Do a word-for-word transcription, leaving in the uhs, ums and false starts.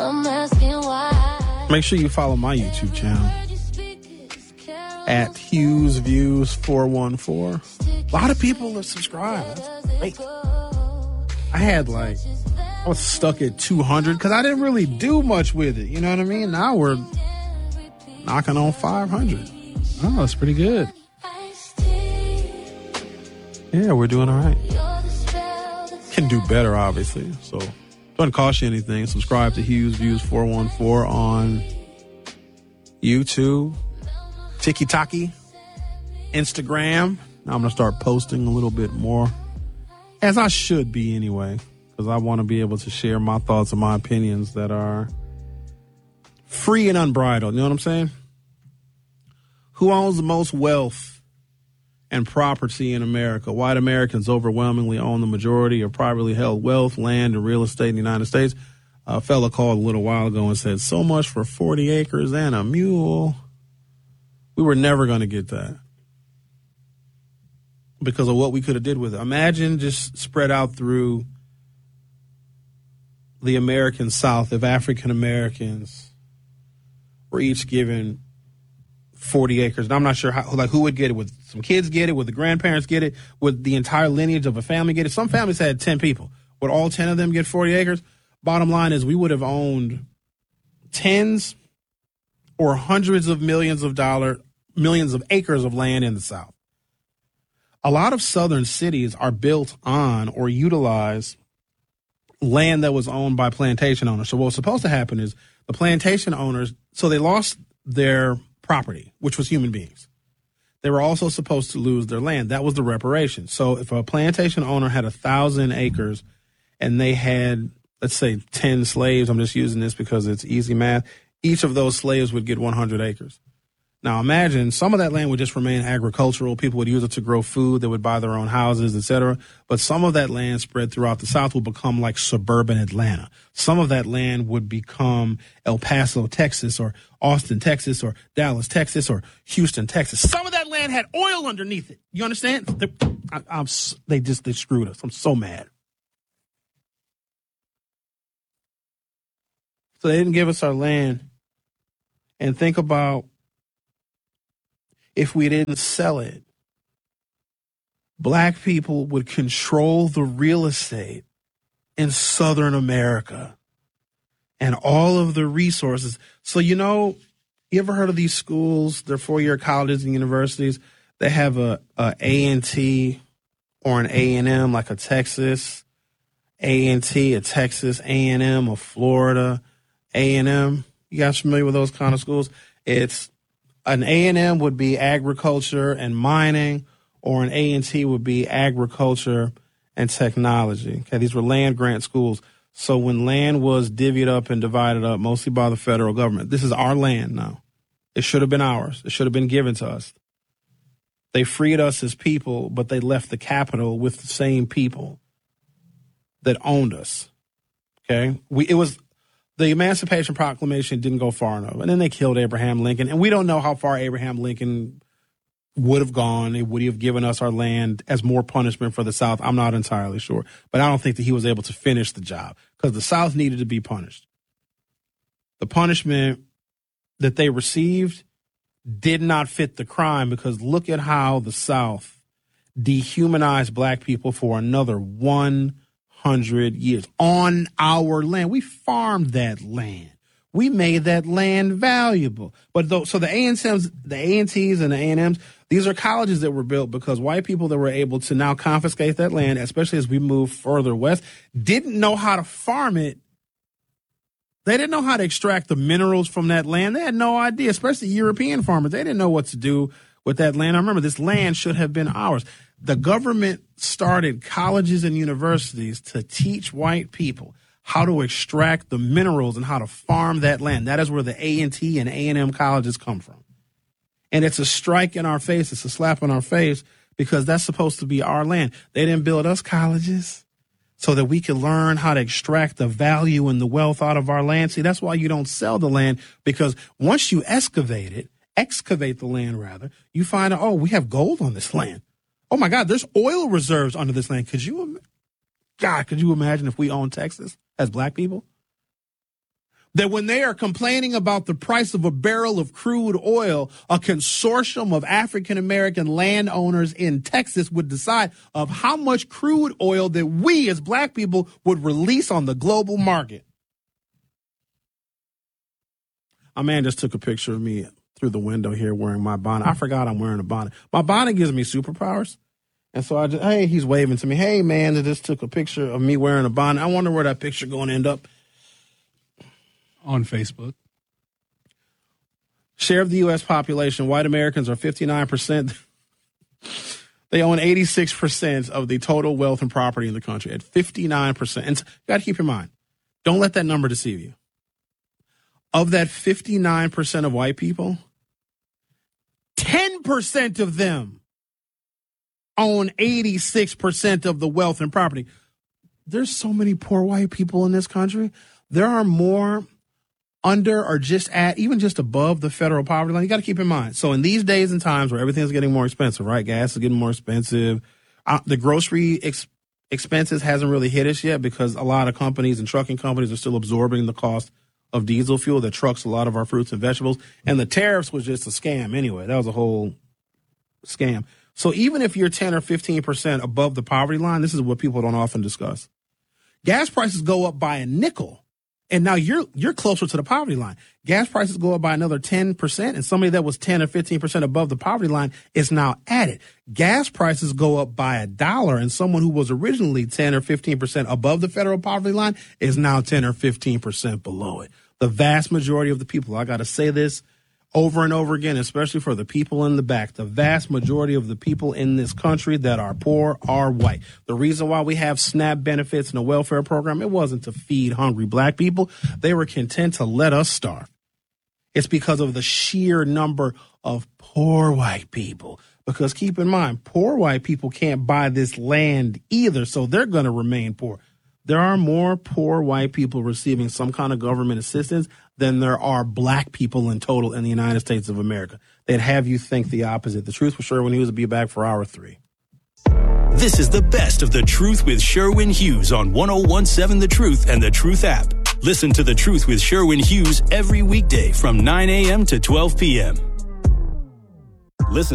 I'm asking why. Make sure you follow my YouTube channel at Hughes Views four one four. A lot of people are subscribed. That's great. I had like, I was stuck at two hundred because I didn't really do much with it. You know what I mean? Now we're knocking on five hundred. Oh, that's pretty good. Yeah, we're doing all right. Can do better, obviously. So, doesn't cost you anything. Subscribe to Hughes Views four one four on YouTube, TikTok, Instagram. Now I'm going to start posting a little bit more, as I should be anyway, because I want to be able to share my thoughts and my opinions that are free and unbridled. You know what I'm saying? Who owns the most wealth and property in America? White Americans overwhelmingly own the majority of privately held wealth, land, and real estate in the United States. A fella called a little while ago and said, so much for forty acres and a mule. We were never going to get that because of what we could have did with it. Imagine just spread out through the American South if African Americans were each given forty acres. And I'm not sure how, like, who would get it. Would some kids get it? Would the grandparents get it? Would the entire lineage of a family get it? Some families had ten people. Would all ten of them get forty acres? Bottom line is we would have owned tens or hundreds of millions of dollars, millions of acres of land in the South. A lot of southern cities are built on or utilize land that was owned by plantation owners. So what was supposed to happen is the plantation owners, so they lost their property, which was human beings. They were also supposed to lose their land. That was the reparation. So if a plantation owner had a thousand acres and they had, let's say, ten slaves, I'm just using this because it's easy math, each of those slaves would get one hundred acres. Now imagine some of that land would just remain agricultural. People would use it to grow food. They would buy their own houses, et cetera. But some of that land spread throughout the South would become like suburban Atlanta. Some of that land would become El Paso, Texas, or Austin, Texas, or Dallas, Texas, or Houston, Texas. Some of that land had oil underneath it. You understand? They, I, I'm, they just they screwed us. I'm so mad. So they didn't give us our land. And think about if we didn't sell it, black people would control the real estate in Southern America and all of the resources. So, you know, you ever heard of these schools? They're four-year colleges and universities. They have a, a A and T or an A and M, like a Texas, A and T, a Texas, A and M, a Florida, A and M. You guys familiar with those kind of schools? It's an A and M would be agriculture and mining, or an A and T would be agriculture and technology. Okay, these were land grant schools. So when land was divvied up and divided up, mostly by the federal government, this is our land now. It should have been ours. It should have been given to us. They freed us as people, but they left the capital with the same people that owned us. Okay, we it was. The Emancipation Proclamation didn't go far enough. And then they killed Abraham Lincoln. And we don't know how far Abraham Lincoln would have gone. Would he have given us our land as more punishment for the South? I'm not entirely sure. But I don't think that he was able to finish the job because the South needed to be punished. The punishment that they received did not fit the crime because look at how the South dehumanized black people for another one hundred years on our land. We farmed that land. We made that land valuable. But though, so the A and T's, the A and T's and the A and M's, these are colleges that were built because white people that were able to now confiscate that land, especially as we move further west, didn't know how to farm it. They didn't know how to extract the minerals from that land. They had no idea, especially European farmers. They didn't know what to do with that land. I remember this land should have been ours. The government started colleges and universities to teach white people how to extract the minerals and how to farm that land. That is where the A and T and A and M colleges come from. And it's a strike in our face. It's a slap in our face because that's supposed to be our land. They didn't build us colleges so that we could learn how to extract the value and the wealth out of our land. See, that's why you don't sell the land, because once you excavate it, excavate the land rather, you find out, oh, we have gold on this land. Oh, my God, there's oil reserves under this land. Could you, God, could you imagine if we owned Texas as black people? that when they are complaining about the price of a barrel of crude oil, a consortium of African-American landowners in Texas would decide of how much crude oil that we as black people would release on the global market. A man just took a picture of me through the window here wearing my bonnet. I forgot I'm wearing a bonnet. My bonnet gives me superpowers. And so I just, hey, he's waving to me. Hey, man, they just took a picture of me wearing a bonnet. I wonder where that picture going to end up. On Facebook. Share of the U S population, white Americans are fifty-nine percent. They own eighty-six percent of the total wealth and property in the country at fifty-nine percent. And you got to keep in mind, don't let that number deceive you. Of that fifty-nine percent of white people, ten percent of them own eighty-six percent of the wealth and property. There's so many poor white people in this country. There are more under or just at, even just above the federal poverty line. You got to keep in mind. So in these days and times where everything's getting more expensive, right? Gas is getting more expensive. Uh, the grocery ex- expenses hasn't really hit us yet because a lot of companies and trucking companies are still absorbing the cost of diesel fuel that trucks a lot of our fruits and vegetables. And the tariffs was just a scam anyway. That was a whole scam. So even if you're ten or fifteen percent above the poverty line, this is what people don't often discuss. Gas prices go up by a nickel. And now you're you're closer to the poverty line. Gas prices go up by another ten percent, and somebody that was ten or fifteen percent above the poverty line is now at it. Gas prices go up by a dollar, and someone who was originally ten or fifteen percent above the federal poverty line is now ten or fifteen percent below it. The vast majority of the people, I got to say this over and over again, especially for the people in the back, the vast majority of the people in this country that are poor are white. The reason why we have SNAP benefits and a welfare program, it wasn't to feed hungry black people. They were content to let us starve. It's because of the sheer number of poor white people. Because keep in mind, poor white people can't buy this land either, so they're going to remain poor. There are more poor white people receiving some kind of government assistance than there are black people in total in the United States of America. They'd have you think the opposite. The Truth with Sherwin Hughes will be back for hour three. This is the best of The Truth with Sherwin Hughes on one oh one seven The Truth and The Truth app. Listen to The Truth with Sherwin Hughes every weekday from nine a.m. to twelve p.m.